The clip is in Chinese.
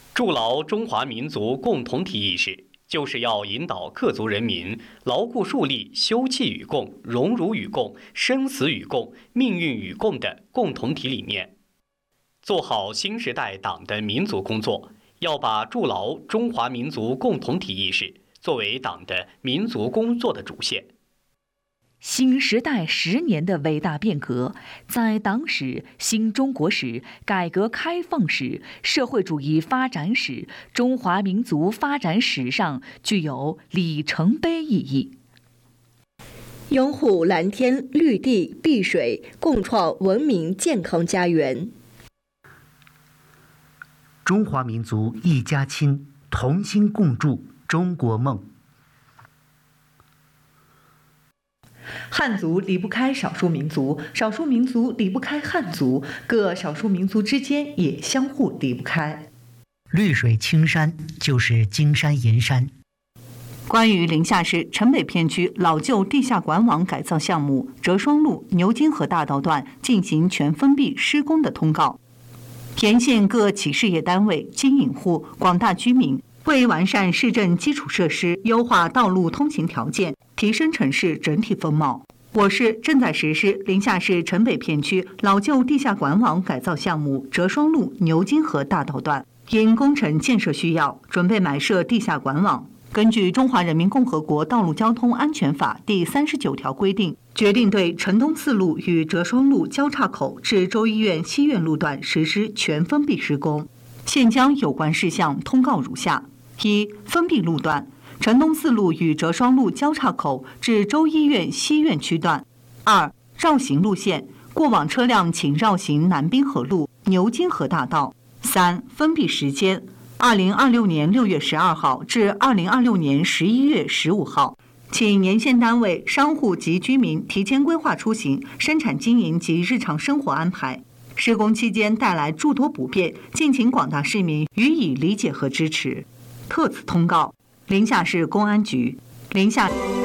筑牢中华民族共同体意识，就是要引导各族人民牢固树立休戚与共、荣辱与共、生死与共、命运与共的共同体理念，做好新时代党的民族工作。要把筑牢中华民族共同体意识作为党的民族工作的主线。 新时代10年的伟大变革，在党史、新中国史、改革开放史、社会主义发展史、中华民族发展史上具有里程碑意义。 拥护蓝天、绿地、碧水，共创文明健康家园。 中华民族一家亲，同心共筑中国梦。 汉族离不开少数民族，少数民族离不开汉族，各少数民族之间也相互离不开。 绿水青山就是金山银山。 关于临夏市城北片区老旧地下管网改造项目折双路牛津河大道段进行全封闭施工的通告，沿线各企事业单位、经营户、广大居民为完善市政基础设施、优化道路通行条件、提升城市整体风貌，我市正在实施临夏市城北片区老旧地下管网改造项目折双路牛津河大道段，因工程建设需要，准备埋设地下管网。根据《中华人民共和国道路交通安全法》第39条规定，决定对城东四路与折双路交叉口至州医院西苑路段实施全封闭施工。现将有关事项通告如下：一、封闭路段，城东四路与折双路交叉口至州医院西苑区段；二、绕行路线，过往车辆请绕行南滨河路、牛津河大道；三、封闭时间，2026年6月12号至2026年11月15号，请沿线单位、商户及居民提前规划出行、生产经营及日常生活安排。施工期间带来诸多不便，敬请广大市民予以理解和支持。特此通告：临夏市公安局。临夏。